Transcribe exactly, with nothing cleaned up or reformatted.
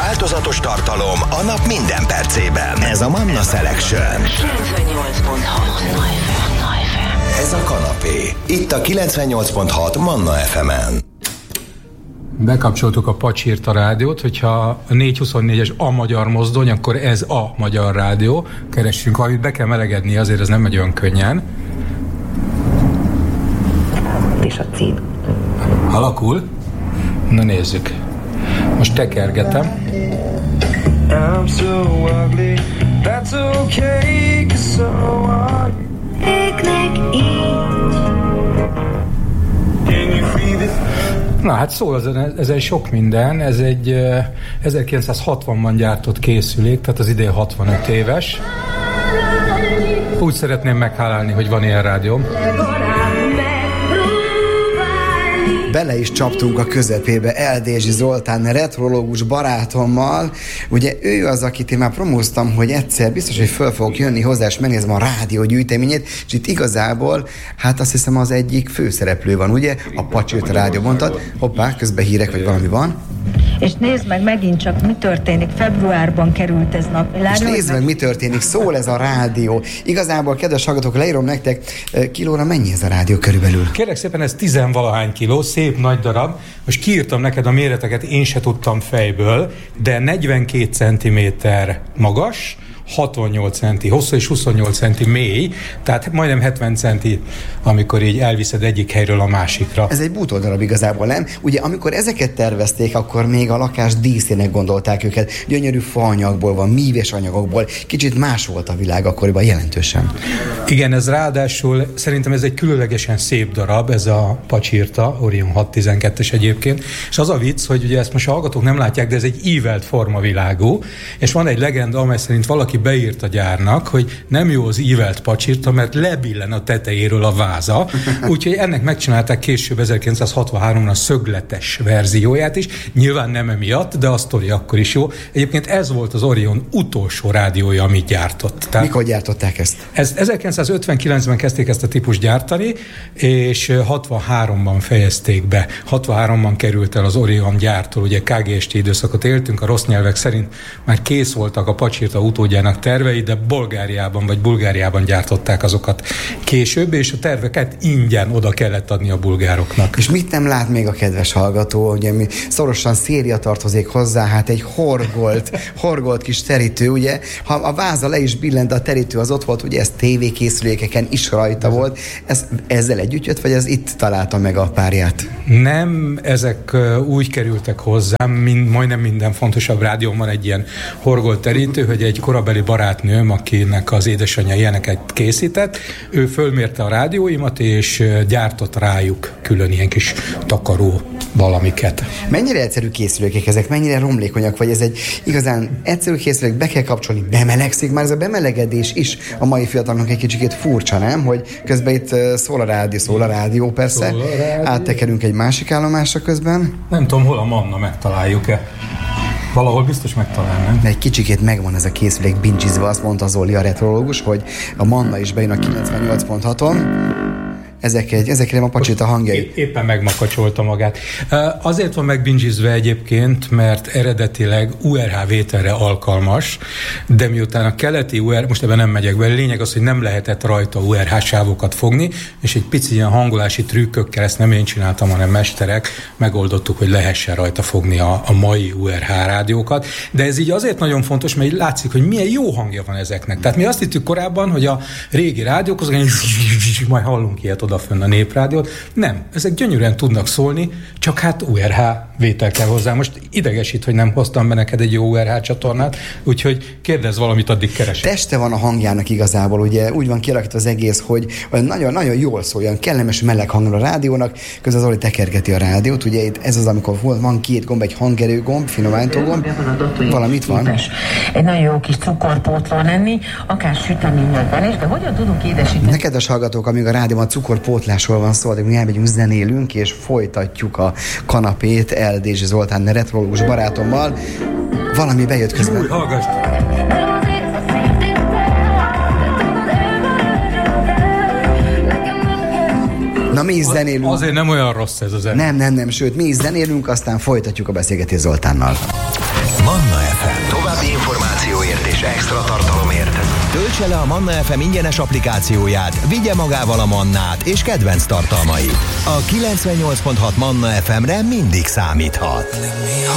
változatos tartalom a nap minden percében. Ez a Manna Selection. kilencvennyolc pont hat Manna ef em. Ez a kanapé. Itt a kilencvennyolc pont hat Manna ef emen. Bekapcsoltuk a Pacsirta rádiót, hogyha a négyszázhuszonnégyes a magyar mozdony, akkor ez a magyar rádió. Keressünk valamit, be kell melegedni, azért ez nem megy olyan könnyen. És a cím. Alakul? Na nézzük. Most tekergetem. I'm so ugly, that's okay, so what? Na hát szól az, ez egy sok minden, ez egy ezerkilencszázhatvanban gyártott készülék, tehát az idén hatvanöt éves. Úgy szeretném meghálálni, hogy van ilyen rádióm. Bele is csaptunk a közepébe Eldézsi Zoltán retrológus barátommal. Ugye ő az, akit én már promóztam, hogy egyszer biztos, hogy föl fogok jönni hozzá, és megnézem a rádió gyűjteményét, és itt igazából, hát azt hiszem az egyik főszereplő van, ugye? A Pacsirta rádió mondtad. Hoppá, közben hírek, vagy valami van. És nézd meg megint csak, mi történik. Februárban került ez napvilágra. És nézd meg, mi történik. Szól ez a rádió. Igazából, kedves hallgatók, leírom nektek, kilóra mennyi ez a rádió körülbelül? Kérlek szépen, ez tizenvalahány kiló, szép nagy darab. Most kiírtam neked a méreteket, én se tudtam fejből, de negyvenkét centiméter magas, hatvannyolc centi hosszú és huszonnyolc centi mély, tehát majdnem hetven centi, amikor így elviszed egyik helyről a másikra. Ez egy bútordarab igazából, nem? Ugye amikor ezeket tervezték, akkor még a lakás díszének gondolták őket. Gyönyörű faanyagból van, míves anyagokból. Kicsit más volt a világ akkoriban jelentősen. Igen, ez ráadásul szerintem ez egy különlegesen szép darab, ez a Pacsirta, Orion hatszáztizenkettes egyébként, és az a vicc, hogy ugye ezt most a hallgatók nem látják, de ez egy ívelt formavilágú, és van egy legenda, amely szerint valaki beírt a gyárnak, hogy nem jó az ívelt Pacsirta, mert lebillen a tetejéről a váza. Úgyhogy ennek megcsinálták később ezerkilencszázhatvanháromban a szögletes verzióját is. Nyilván nem emiatt, de a sztori akkor is jó. Egyébként ez volt az Orion utolsó rádiója, amit gyártott. Tehát mikor gyártották ezt? Ez ezerkilencszázötvenkilencben kezdték ezt a típust gyártani, és hatvanháromban fejezték be. hatvanháromban került el az Orion gyártól, ugye ká gé es té időszakot éltünk, a rossz nyelvek szerint már kész voltak a Pacsirta utódjának tervei, de Bulgáriában vagy Bulgáriában gyártották azokat később, és a terveket ingyen oda kellett adni a bulgároknak. És mit nem lát még a kedves hallgató, ugye mi szorosan széria tartozik hozzá, hát egy horgolt, horgolt kis terítő, ugye, ha a váza le is billent, a terítő az ott volt, ugye ez tévékészülékeken is rajta volt, ez ezzel együtt jött, vagy ez itt találta meg a párját? Nem, ezek úgy kerültek hozzám, mind, majdnem minden fontosabb rádión van egy ilyen horgolt terítő, hogy egy korabeli barátnőm, akinek az édesanyja ilyeneket készített, ő fölmérte a rádióimat, és gyártott rájuk külön ilyen kis takaró valamiket. Mennyire egyszerű készülékek ezek? Mennyire romlékonyak? Vagy ez egy igazán egyszerű készülék, be kell kapcsolni, bemelegszik? Már ez a bemelegedés is a mai fiatalnak egy kicsit furcsa, nem? Hogy közben itt szól a rádió, szól a rádió persze. Szól a rádió. Áttekerünk egy másik állomásra közben. Nem tudom, hol a Manna, megtaláljuk-e? Valahol biztos megtalálnám. De egy kicsikét megvan ez a készülék bincsizve, azt mondta Zoli, a retrológus, hogy a Manna is bejön a kilencvennyolc pont haton. Ezek egy, ezek nem a Pacsirta hangjai. Éppen megmakacsolta magát. Azért van megbingizve egyébként, mert eredetileg u er há vételre alkalmas, de miután a keleti u er há, most ebben nem megyek be, lényeg az, hogy nem lehetett rajta u er há sávokat fogni, és egy pici ilyen hangolási trükkökkel, ezt nem én csináltam, hanem mesterek, megoldottuk, hogy lehessen rajta fogni a, a mai u er há rádiókat. De ez így azért nagyon fontos, mert így látszik, hogy milyen jó hangja van ezeknek. Tehát mi azt hittük korábban, hogy a régi rádiók, azok majd hallunk ilyet odafönn a Néprádiót. Nem, ezek gyönyörűen tudnak szólni, csak hát u er há vétel kell hozzá. Most idegesít, hogy nem hoztam be neked egy jó u er há csatornát, úgyhogy kérdezz valamit, addig keresek. Teste van a hangjának igazából, ugye úgy van kialakítva az egész, hogy nagyon-nagyon jól szóljon, kellemes meleg hang a rádiónak, közben Zoli tekergeti a rádiót, ugye itt ez az, amikor van két gomb, egy hangerő gomb, finományító gomb, valamit van. Egy nagyon jó kis cukorpótló lenni, akár süteményekben is, de hogyan tudunk édesíteni? Neked a hallgatók, amíg a rádióban cukorpótlásról van szó, de mi elmegyünk, zenélünk, és folytatjuk a kanapét Eldézsi Zoltán retrológus barátommal. Valami bejött közben. Új, hallgass! Na mi is zenélünk. Azért nem olyan rossz ez a zene. Nem, nem, nem, sőt, mi is zenélünk, aztán folytatjuk a beszélgetést Zoltánnal. Manna ef em. További információért és extra tartalomért töltse le a Manna ef em ingyenes applikációját, vigye magával a Mannát és kedvenc tartalmait. A kilencvennyolc pont hat Manna ef emre mindig számíthat.